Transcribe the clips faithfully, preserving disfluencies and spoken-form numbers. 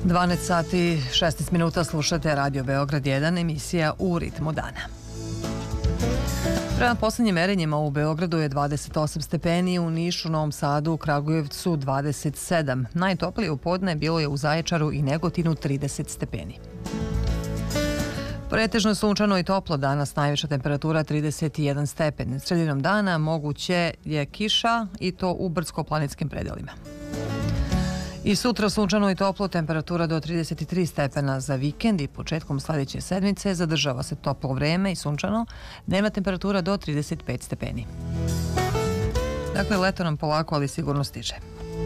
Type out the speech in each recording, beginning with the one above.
dvanaest sati šesnaest minuta slušate Radio Beograd jedan, emisija U ritmu dana. Prema poslednjim merenjima u Beogradu je dvadeset osam stepeni, u Nišu, Novom Sadu, u Kragujevcu dvadeset sedam. Najtoplije u podne bilo je u Zaječaru i Negotinu trideset stepeni. Pretežno sunčano i toplo danas, najviša temperatura trideset jedan stepen. Sredinom dana moguće je kiša i to u brdsko-planinskim predelima. I sutra sunčano i toplo, temperatura do trideset tri stepena za vikend i početkom sledeće sedmice zadržava se toplo vreme i sunčano, dnevna temperatura do trideset pet stepeni. Dakle, leto nam polako, ali sigurno stiže.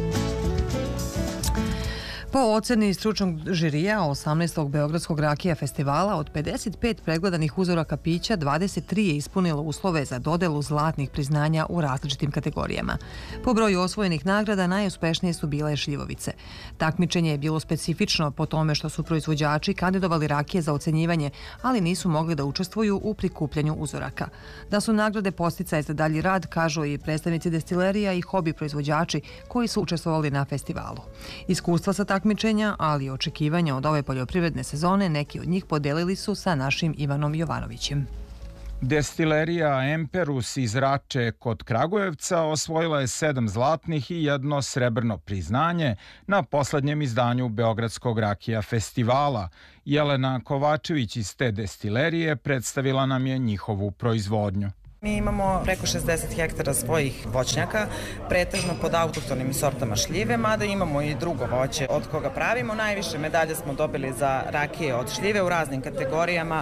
Po oceni stručnog žirija osamnaestog Beogradskog rakija festivala, od pedeset pet pregledanih uzoraka pića, dvadeset tri je ispunilo uslove za dodelu zlatnih priznanja u različitim kategorijama. Po broju osvojenih nagrada najuspešnije su bile šljivovice. Takmičenje je bilo specifično po tome što su proizvođači kandidovali rakije za ocenjivanje, ali nisu mogli da učestvuju u prikupljanju uzoraka. Da su nagrade podsticaj za dalji rad, kažu i predstavnici destilerija i hobi proizvođači koji su učestvovali na festivalu. Iskustva sa takmičenja, ali i očekivanja od ove poljoprivredne sezone, neki od njih podelili su sa našim Ivanom Jovanovićem. Destilerija Emperus iz Rače kod Kragujevca osvojila je sedam zlatnih i jedno srebrno priznanje na poslednjem izdanju Beogradskog rakija festivala. Jelena Kovačević iz te destilerije predstavila nam je njihovu proizvodnju. Mi imamo preko šezdeset hektara svojih voćnjaka, pretežno pod autohtonim sortama šljive, mada imamo i drugo voće od koga pravimo. Najviše medalje smo dobili za rakije od šljive u raznim kategorijama,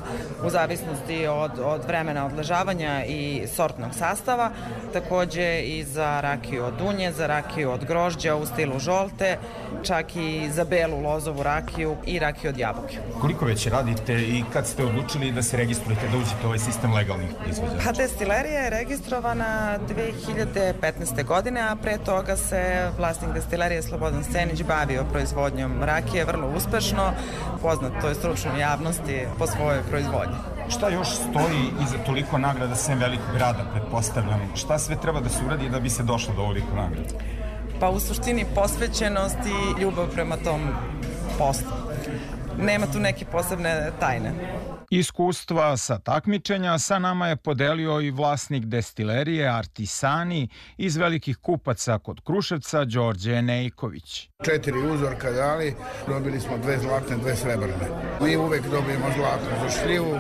u zavisnosti od, od vremena odležavanja i sortnog sastava. Takođe i za rakiju od dunje, za rakiju od grožđa u stilu žolte, čak i za belu lozovu rakiju i rakiju od jabuke. Koliko već radite i kad ste odlučili da se registrujete, da uđete u ovaj sistem legalnih izvođača? Destilerija je registrovana dve hiljade petnaeste. godine, a pre toga se vlasnik destilerije Slobodan Scenić bavio proizvodnjom rakije vrlo uspešno, poznat toj stručnoj javnosti po svojoj proizvodnji. Šta još stoji iza toliko nagrada sem velikog grada, pretpostavljam? Šta sve treba da se uradi da bi se došlo do ovoliko nagrada? Pa u suštini posvećenost i ljubav prema tom poslu. Nema tu neke posebne tajne. Iskustva sa takmičenja sa nama je podelio i vlasnik destilerije Artisani iz Velikih Kupaca kod Kruševca, Đorđe Nejković. Četiri uzorka dali, dobili smo dve zlatne, dve srebrne. Mi uvek dobijemo zlatnu za šljivu,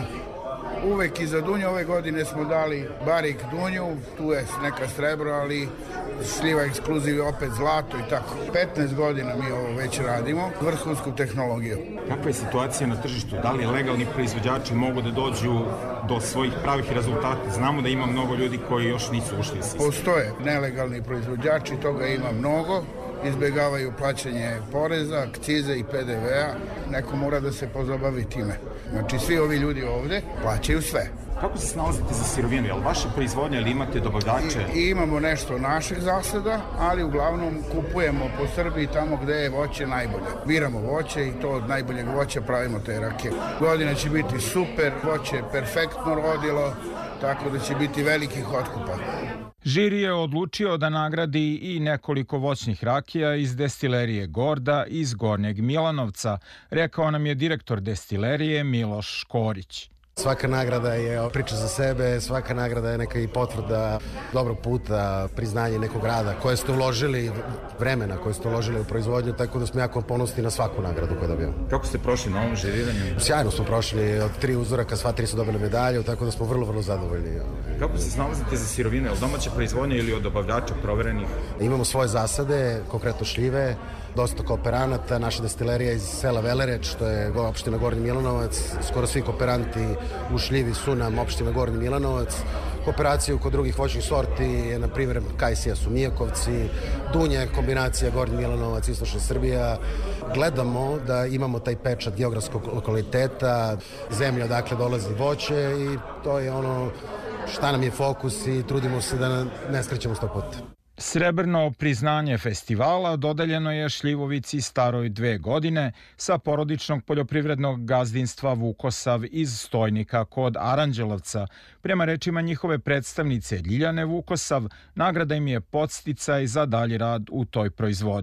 uvek i za dunju. Ove godine smo dali barik dunju, tu je neka srebro, ali šljiva ekskluziv opet zlato i tako. petnaest godina mi ovo već radimo, vrhunsku tehnologiju. Kakva je situacija na tržištu? Da li legalni proizvođači mogu da dođu do svojih pravih rezultata? Znamo da ima mnogo ljudi koji još nisu ušli u sistem. Postoje nelegalni proizvođači, toga ima mnogo, izbjegavaju plaćanje poreza, akcize i pe de ve a. Neko mora da se pozabavi time. Znači svi ovi ljudi ovde plaćaju sve. Kako se snalazite za sirovinu? Je li vaša proizvodnja ili imate dobavljače? I, imamo nešto našeg zasada, ali uglavnom kupujemo po Srbiji tamo gde je voće najbolje. Biramo voće i to od najboljeg voća pravimo te rakije. Godina će biti super, voće je perfektno rodilo, tako da će biti velikih otkupa. Žiri je odlučio da nagradi i nekoliko voćnih rakija iz destilerije Gorda iz Gornjeg Milanovca, rekao nam je direktor destilerije Miloš Škorić. Svaka nagrada je priča za sebe, svaka nagrada je neka i potvrda dobrog puta, priznanje nekog rada koje ste uložili, vremena koje ste uložili u proizvodnju, tako da smo jako ponosni na svaku nagradu koju dobijemo. Kako ste prošli na ovom žiriranju? Sjajno smo prošli, od tri uzoraka sva tri su dobili medalje, tako da smo vrlo, vrlo zadovoljni. Kako se snalazite za sirovine? Od domaće proizvodnje ili od dobavljača proverenih? Imamo svoje zasade, konkretno šljive, dosta kooperanata, naša destilerija iz sela Velereč, što je opština Gornji Milanovac, skoro svi kooperanti u šljivi su nam opština Gornji Milanovac. Kooperaciju kod drugih voćnih sorti je, na primjer, Kajsija su Mijakovci, Dunje, kombinacija Gornji Milanovac, Istočna Srbija. Gledamo da imamo taj pečat geografskog lokaliteta, zemlja odakle dolazi voće i to je ono šta nam je fokus i trudimo se da ne skrećemo sto puta. Srebrno priznanje festivala dodeljeno je šljivovici staroj dve godine sa porodičnog poljoprivrednog gazdinstva Vukosav iz Stojnika kod Aranđelovca. Prema rečima njihove predstavnice Ljiljane Vukosav, nagrada im je podsticaj za dalji rad u toj proizvodnji.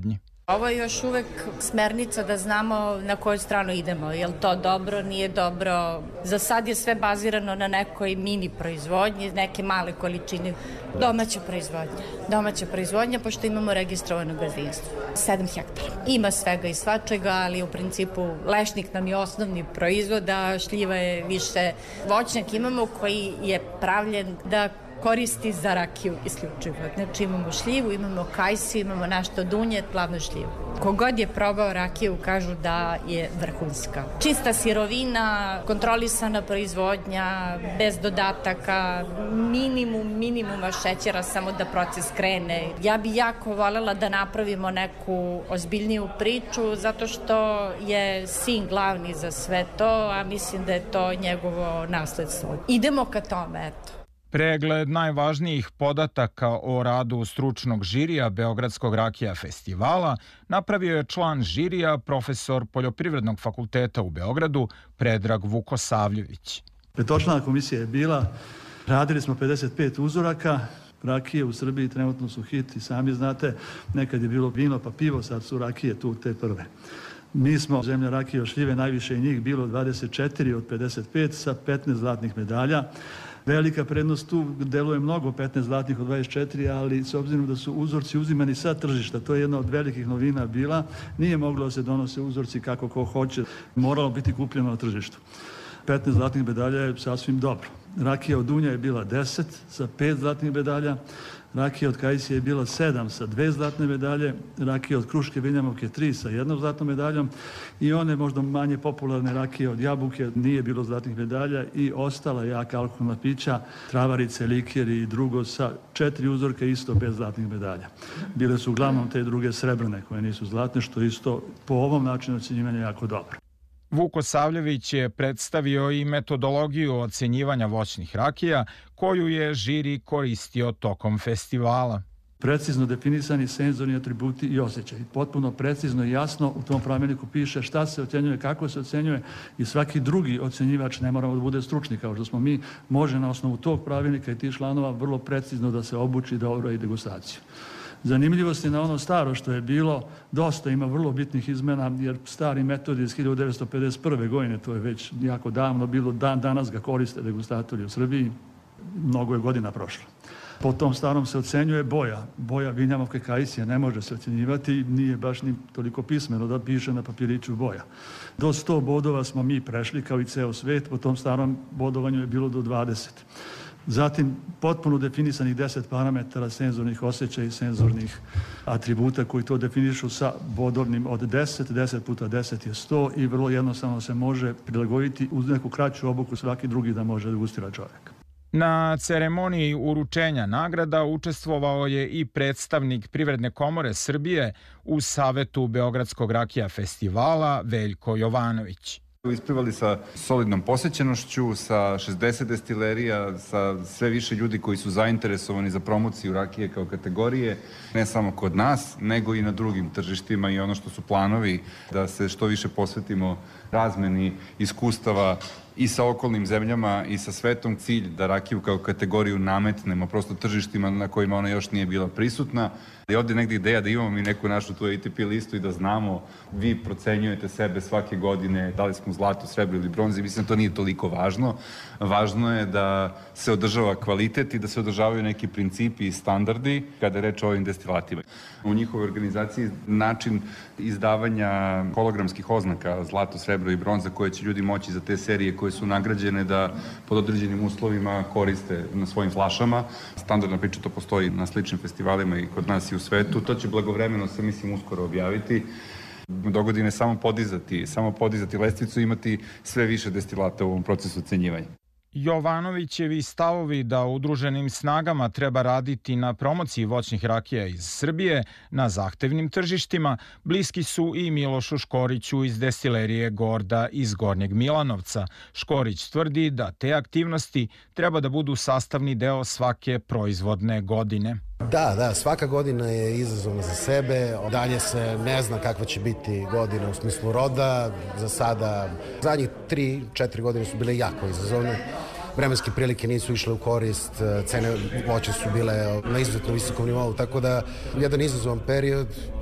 Ovo je još uvek smernica da znamo na koju stranu idemo. Je li to dobro, nije dobro? Za sad je sve bazirano na nekoj mini proizvodnji, neke male količine. Domaća proizvodnja. Domaća proizvodnja, pošto imamo registrovano gazdinstvo. sedam hektara. Ima svega i svačega, ali u principu lešnik nam je osnovni proizvod, a šljiva je više. Voćnjak imamo koji je pravljen da koristi za rakiju isključivo. Znači imamo šljivu, imamo kajsi, imamo nešto dunje, plavnu šljivu. Kogod je probao rakiju kažu da je vrhunska. Čista sirovina, kontrolisana proizvodnja, bez dodataka, minimum, minimuma šećera, samo da proces krene. Ja bi jako voljela da napravimo neku ozbiljniju priču, zato što je sin glavni za sve to, a mislim da je to njegovo nasledstvo. Idemo ka tome, eto. Pregled najvažnijih podataka o radu stručnog žirija Beogradskog rakija festivala napravio je član žirija, profesor Poljoprivrednog fakulteta u Beogradu, Predrag Vukosavljević. Petočlana komisija je bila, radili smo pedeset pet uzoraka, rakije u Srbiji trenutno su hit i sami znate, nekad je bilo vino pa pivo, sad su rakije tu te prve. Mi smo zemlja rakije od šljive, najviše njih bilo dvadeset četiri od pedeset pet sa petnaest zlatnih medalja. Velika prednost tu, deluje mnogo, petnaest zlatnih od dvadeset četiri, ali s obzirom da su uzorci uzimani sa tržišta, to je jedna od velikih novina bila, nije moglo da se donose uzorci kako ko hoće, moralo biti kupljeno na tržištu. petnaest zlatnih medalja je sasvim dobro. Rakija od dunja je bila deset sa pet zlatnih medalja, rakija od kajsije je bila sedam sa dve zlatne medalje, rakija od kruške vinjamovke tri sa jednom zlatnom medaljom i one možda manje popularne rakije od jabuke nije bilo zlatnih medalja i ostala jaka alkoholna pića, travarice, likeri i drugo sa četiri uzorka isto bez zlatnih medalja. Bile su uglavnom te druge srebrne koje nisu zlatne, što isto po ovom načinu ocjenjivanja jako dobro. Vukosavljević je predstavio i metodologiju ocenjivanja voćnih rakija koju je žiri koristio tokom festivala. Precizno definisani senzorni atributi i osjećaj. Potpuno precizno i jasno u tom pravilniku piše šta se ocenjuje, kako se ocenjuje i svaki drugi ocenjivač, ne moramo da bude stručni kao što smo mi, može na osnovu tog pravilnika i tih članova vrlo precizno da se obuči da obradi degustaciju. Zanimljivost je na ono staro što je bilo, dosta ima vrlo bitnih izmena, jer stari metod iz hiljadu devetsto pedeset prve godine, to je već jako davno bilo, dan danas ga koriste degustatori u Srbiji, mnogo je godina prošlo. Po tom starom se ocenjuje boja. Boja vinjamovke kajsije ne može se ocenjivati, nije baš ni toliko pismeno da piše na papiriću boja. Do sto bodova smo mi prešli kao i ceo svet, po tom starom bodovanju je bilo do dvadeset. Zatim, potpuno definisanih deset parametara senzornih osjećaja i senzornih atributa koji to definišu sa bodovnim od deset, deset puta deset je sto i vrlo jednostavno se može prilagoditi uz neku kraću obuku svaki drugi da može degustira čovjek. Na ceremoniji uručenja nagrada učestvovao je i predstavnik Privredne komore Srbije u Savetu Beogradskog rakija festivala Veljko Jovanović. Isplivali sa solidnom posećenošću, sa šezdeset destilerija, sa sve više ljudi koji su zainteresovani za promociju rakije kao kategorije, ne samo kod nas, nego i na drugim tržištima i ono što su planovi da se što više posvetimo razmeni iskustava i sa okolnim zemljama i sa svetom, cilj da rakiju kao kategoriju nametnemo prosto tržištima na kojima ona još nije bila prisutna. I ovdje negdje ideja da imamo mi neku našu tu A T P listu i da znamo, vi procenjujete sebe svake godine, da li smo zlato, srebro ili bronzi, mislim da to nije toliko važno. Važno je da se održava kvalitet i da se održavaju neki principi i standardi kada je reč o ovim destilatima. U njihovoj organizaciji način izdavanja hologramskih oznaka zlato, srebro i bronza koje će ljudi moći za te serije koje su nagrađene da pod određenim uslovima koriste na svojim flašama. Standardna priča to postoji na sličnim festivalima i kod nas i u svetu. To će blagovremeno se, mislim, uskoro objaviti. Dogodine samo podizati, samo podizati lestvicu i imati sve više destilata u ovom procesu ocenjivanja. Jovanovićevi stavovi da udruženim snagama treba raditi na promociji voćnih rakija iz Srbije na zahtevnim tržištima bliski su i Milošu Škoriću iz destilerije Gorda iz Gornjeg Milanovca. Škorić tvrdi da te aktivnosti treba da budu sastavni deo svake proizvodne godine. Da, da, svaka godina je izazovna za sebe, dalje se ne zna kakva će biti godina u smislu roda, za sada zadnjih tri, četiri godine su bile jako izazovne, vremenske prilike nisu išle u korist, cene voća su bile na izuzetno visokom nivou, tako da jedan izazovan period,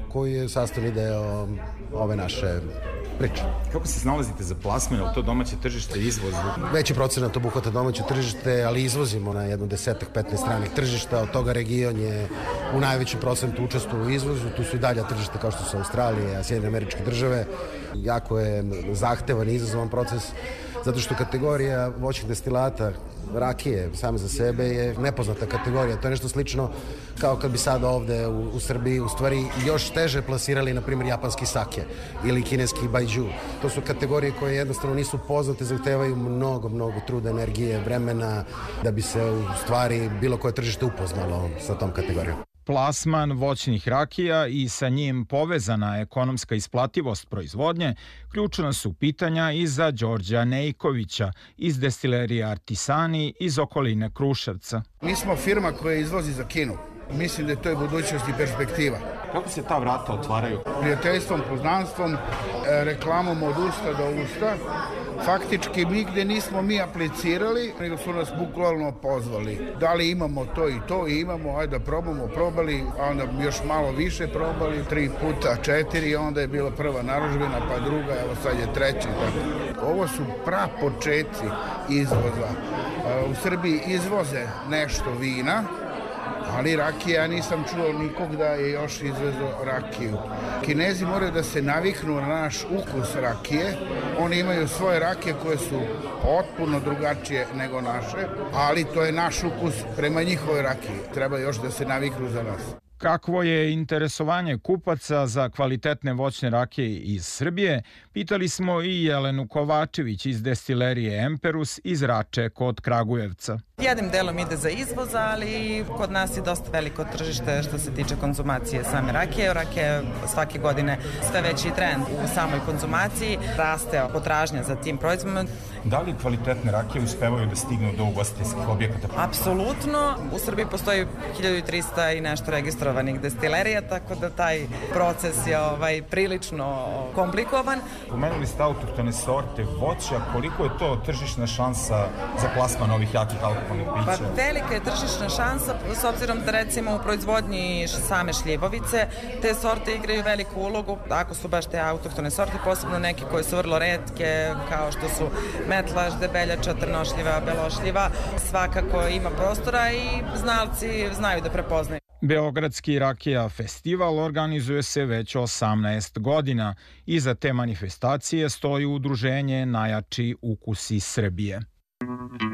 koji je sastavni deo ove naše priče. Kako se snalazite za plasman, je li to domaće tržište i izvoz? Veći procenat obuhvata domaće tržište, ali izvozimo na jedno desetak, petnaest stranih tržišta, od toga region je u najvećem procentu učestvuje u izvozu, tu su i dalja tržišta kao što su Australija, Sjedinjene Američke Države. Jako je zahtevan i izazovan proces, zato što kategorija voćnih destilata, rakije same za sebe je nepoznata kategorija. To je nešto slično kao kad bi sad ovde u, u Srbiji u stvari još teže plasirali, na primjer, japanski sake ili kineski baijiu. To su kategorije koje jednostavno nisu poznate, zahtevaju mnogo, mnogo truda, energije, vremena da bi se u stvari bilo koje tržište upoznalo sa tom kategorijom. Plasman voćnih rakija i sa njim povezana ekonomska isplativost proizvodnje ključna su pitanja i za Đorđa Nejkovića iz destilerije Artisani iz okoline Kruševca. Mi smo firma koja izvozi za Kinu. Mislim da je to i budućnost i perspektiva. Kako se ta vrata otvaraju? Prijateljstvom, poznanstvom, reklamom od usta do usta. Faktički nigde nismo mi aplicirali, nego su nas bukvalno pozvali. Da li imamo to i to i imamo, ajde da probamo, probali, a onda još malo više probali, tri puta četiri, onda je bila prva narudžbina, pa druga, evo sad je treća. Ovo su prapočetci izvoza. U Srbiji izvoze nešto vina, ali rakije, ja nisam čuo nikog da je još izvezo rakiju. Kinezi moraju da se naviknu na naš ukus rakije. Oni imaju svoje rakije koje su potpuno drugačije nego naše, ali to je naš ukus prema njihovoj rakiji. Treba još da se naviknu za nas. Kakvo je interesovanje kupaca za kvalitetne voćne rakije iz Srbije, pitali smo i Jelenu Kovačević iz destilerije Emperus iz Rače kod Kragujevca. Jednim delom ide za izvoz, ali kod nas je dosta veliko tržište što se tiče konzumacije same rakije. Rakija je svake godine sve veći trend u samoj konzumaciji, raste potražnja za tim proizvodima. Da li kvalitetne rakije uspevaju da stignu do ugostiteljskih objekata? Apsolutno. U Srbiji postoji hiljadu trista i nešto registrovanih destilerija, tako da taj proces je ovaj, prilično komplikovan. Pomenuli ste autohtone sorte voća, koliko je to tržišna šansa za plasman ovih jakih alkoholnih pića? Pa velika je tržišna šansa, s obzirom da recimo u proizvodnji same šljivovice te sorte igraju veliku ulogu, ako su baš te autohtone sorte, posebno neke koje su vrlo retke, kao što su metlaž, debeljača, trnošljiva, belošljiva, svakako ima prostora i znalci znaju da prepoznaju. Beogradski rakija festival organizuje se već osamnaest godina. Iza te manifestacije stoji udruženje Najjači ukusi Srbije.